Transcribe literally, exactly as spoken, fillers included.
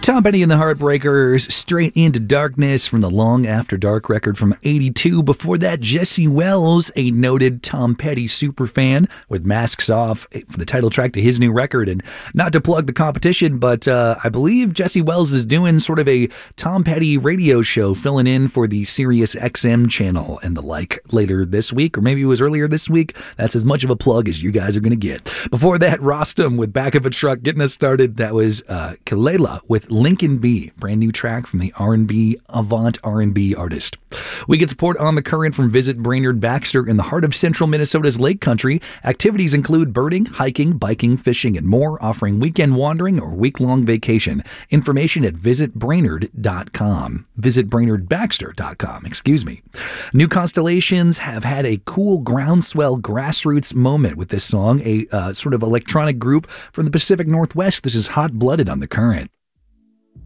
Tom Petty and the Heartbreakers, Straight into Darkness from the Long After Dark record from eighty-two. Before that, Jesse Wells, a noted Tom Petty superfan, with Masks Off for the title track to his new record. And not to plug the competition, but uh, I believe Jesse Wells is doing sort of a Tom Petty radio show, filling in for the Sirius X M channel and the like later this week, or maybe it was earlier this week. That's as much of a plug as you guys are going to get. Before that, Rostam with Back of a Truck getting us started. That was uh, Kelela with Lincoln B, brand new track from the R and B Avant R and B artist. We get support on the current from Visit Brainerd Baxter in the heart of central Minnesota's Lake Country. Activities include birding, hiking, biking, fishing, and more, offering weekend wandering or week-long vacation. Information at visit brainerd dot com. visit brainerd baxter dot com, excuse me. New Constellations have had a cool groundswell grassroots moment with this song, a uh, sort of electronic group from the Pacific Northwest. This is Hot Blooded on the current.